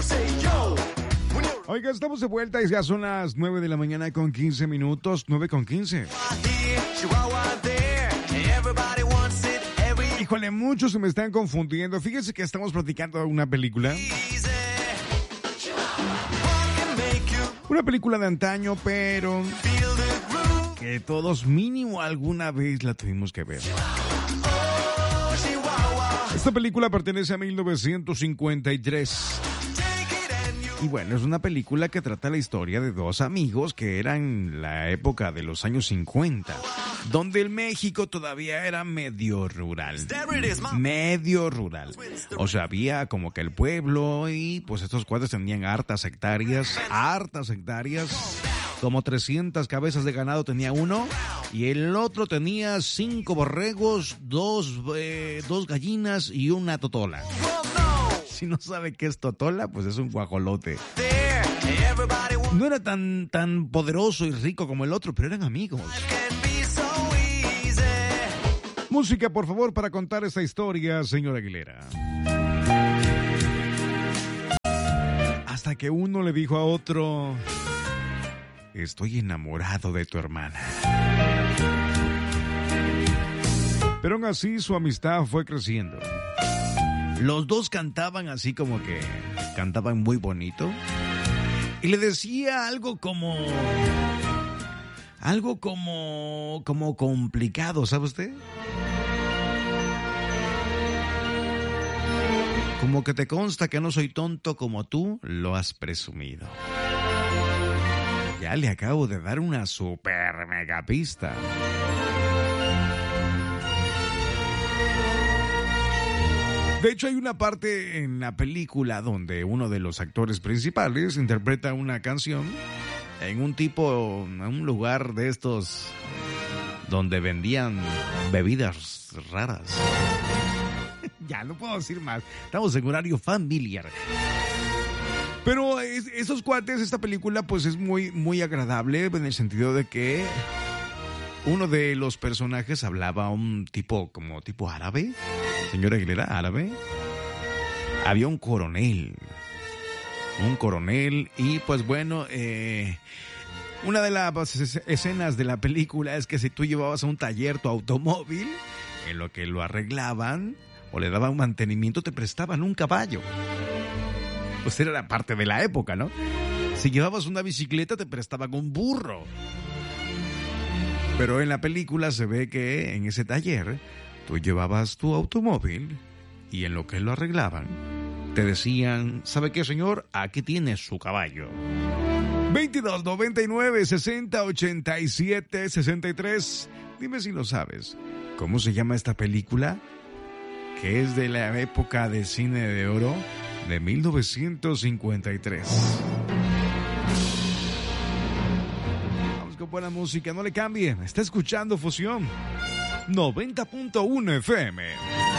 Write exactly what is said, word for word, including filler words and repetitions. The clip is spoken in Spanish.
Oiga, estamos de vuelta y ya son las nueve de la mañana con quince minutos, nueve con quince. Híjole, muchos se me están confundiendo. Fíjense que estamos platicando una película. Una película de antaño, pero que todos mínimo alguna vez la tuvimos que ver. Esta película pertenece a mil novecientos cincuenta y tres. Y bueno, es una película que trata la historia de dos amigos que eran la época de los años cincuenta, donde el México todavía era medio rural. Medio rural. O sea, había como que el pueblo y pues estos cuates tenían hartas hectáreas, hartas hectáreas. Como trescientas cabezas de ganado tenía uno y el otro tenía cinco borregos, dos, eh, dos gallinas y una totola. Si no sabe qué es totola, pues es un guajolote. No era tan, tan poderoso y rico como el otro, pero eran amigos. Música, por favor, para contar esta historia, señor Aguilera. Hasta que uno le dijo a otro: estoy enamorado de tu hermana. Pero aún así su amistad fue creciendo. Los dos cantaban así como que cantaban muy bonito. Y le decía algo como... Algo como... Como complicado, ¿sabe usted? Como que te consta que no soy tonto como tú lo has presumido. Ya le acabo de dar una super mega pista. De hecho, hay una parte en la película donde uno de los actores principales interpreta una canción en un tipo, en un lugar de estos donde vendían bebidas raras. Ya, no puedo decir más. Estamos en horario familiar. Pero es, esos cuates, esta película, pues es muy, muy agradable en el sentido de que uno de los personajes hablaba un tipo, como tipo árabe. Señora Aguilera, árabe. Había un coronel. Un coronel. Y pues bueno, eh, una de las escenas de la película es que si tú llevabas a un taller tu automóvil, en lo que lo arreglaban o le daban mantenimiento, te prestaban un caballo. Pues era la parte de la época, ¿no? Si llevabas una bicicleta, te prestaban un burro. Pero en la película se ve que en ese taller tú llevabas tu automóvil y en lo que lo arreglaban te decían: ¿sabe qué, señor? Aquí tiene su caballo. veintidós, noventa y nueve, sesenta, ochenta y siete, sesenta y tres. Dime si lo sabes. ¿Cómo se llama esta película? Que es de la época de cine de oro de mil novecientos cincuenta y tres. Vamos con buena música, no le cambie. Está escuchando Fusión noventa punto uno F M.